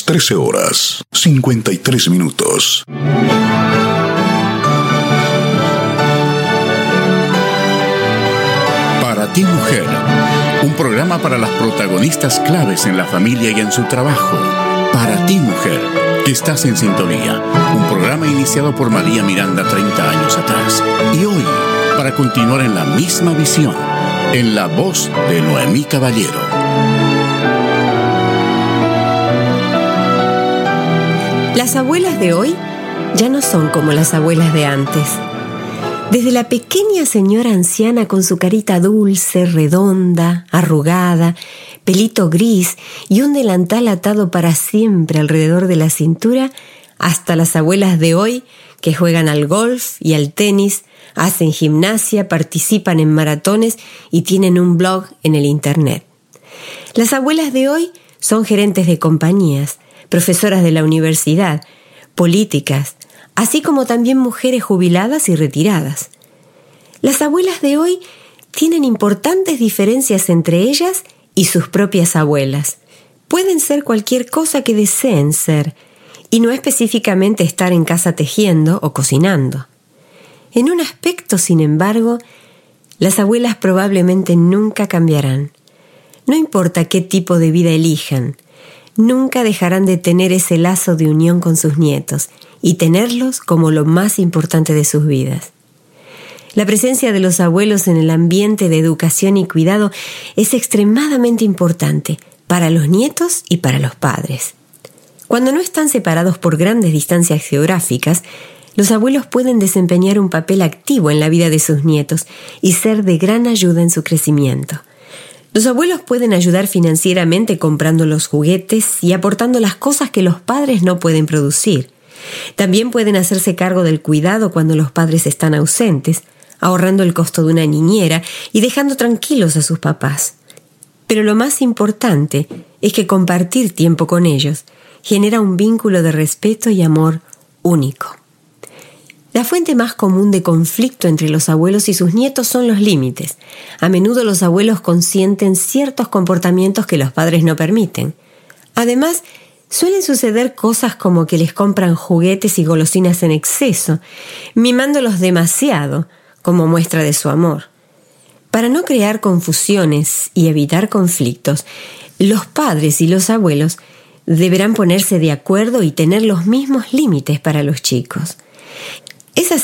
13:53. Para ti, mujer, un programa para las protagonistas claves en la familia y en su trabajo. Para ti, mujer, que estás en sintonía. Un programa iniciado por María Miranda 30 años atrás. Y hoy, para continuar en la misma visión, en la voz de Noemí Caballero. Las abuelas de hoy ya no son como las abuelas de antes. Desde la pequeña señora anciana con su carita dulce, redonda, arrugada, pelito gris y un delantal atado para siempre alrededor de la cintura, hasta las abuelas de hoy que juegan al golf y al tenis, hacen gimnasia, participan en maratones y tienen un blog en el internet. Las abuelas de hoy son gerentes de compañías, profesoras de la universidad, políticas, así como también mujeres jubiladas y retiradas. Las abuelas de hoy tienen importantes diferencias entre ellas y sus propias abuelas. Pueden ser cualquier cosa que deseen ser, y no específicamente estar en casa tejiendo o cocinando. En un aspecto, sin embargo, las abuelas probablemente nunca cambiarán. No importa qué tipo de vida elijan, nunca dejarán de tener ese lazo de unión con sus nietos y tenerlos como lo más importante de sus vidas. La presencia de los abuelos en el ambiente de educación y cuidado es extremadamente importante para los nietos y para los padres. Cuando no están separados por grandes distancias geográficas, los abuelos pueden desempeñar un papel activo en la vida de sus nietos y ser de gran ayuda en su crecimiento. Los abuelos pueden ayudar financieramente comprando los juguetes y aportando las cosas que los padres no pueden producir. También pueden hacerse cargo del cuidado cuando los padres están ausentes, ahorrando el costo de una niñera y dejando tranquilos a sus papás. Pero lo más importante es que compartir tiempo con ellos genera un vínculo de respeto y amor único. La fuente más común de conflicto entre los abuelos y sus nietos son los límites. A menudo los abuelos consienten ciertos comportamientos que los padres no permiten. Además, suelen suceder cosas como que les compran juguetes y golosinas en exceso, mimándolos demasiado como muestra de su amor. Para no crear confusiones y evitar conflictos, los padres y los abuelos deberán ponerse de acuerdo y tener los mismos límites para los chicos. Esas